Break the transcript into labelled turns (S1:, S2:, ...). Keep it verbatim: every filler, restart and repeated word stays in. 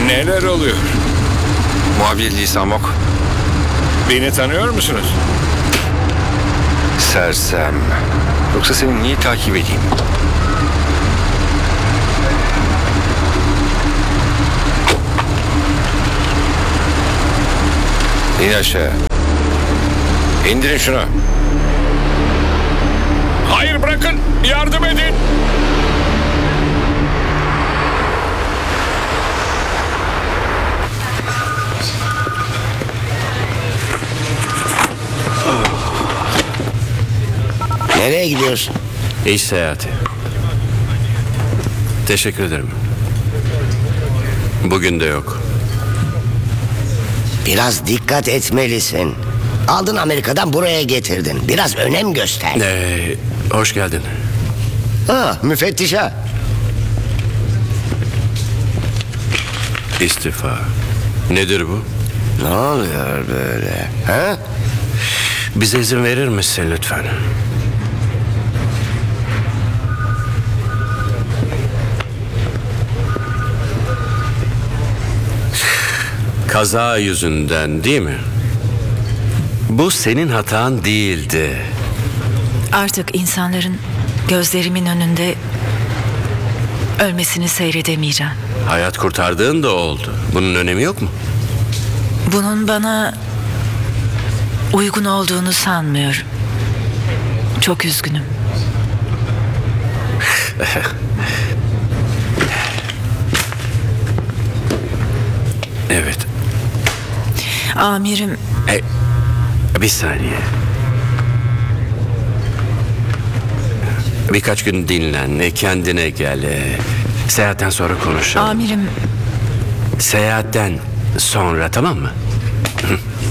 S1: Neler oluyor?
S2: Muhabir Lisa Mok.
S1: Beni tanıyor musunuz?
S2: Sersem. Yoksa seni niye takip edeyim? İn aşağı. İndirin şunu.
S1: Hayır, bırakın. Yardım edin.
S3: Nereye gidiyorsun?
S4: İş seyahati. Teşekkür ederim. Bugün de yok.
S3: Biraz dikkat etmelisin. Aldın Amerika'dan buraya getirdin. Biraz önem göster.
S4: Ee, hoş geldin.
S3: Ha, müfettiş ha.
S4: İstifa. Nedir bu?
S3: Ne oluyor böyle? Ha?
S4: Bize izin verir misin lütfen? Kaza yüzünden değil mi? Bu senin hatan değildi.
S5: Artık insanların gözlerimin önünde ölmesini seyredemeyeceğim.
S4: Hayat kurtardığın da oldu. Bunun önemi yok mu?
S5: Bunun bana uygun olduğunu sanmıyorum. Çok üzgünüm.
S4: Evet.
S5: Amirim,
S4: E, bir saniye. Birkaç gün dinlen, e, kendine gel. e, Seyahatten sonra konuşalım.
S5: amirim
S4: Seyahatten sonra, tamam mı?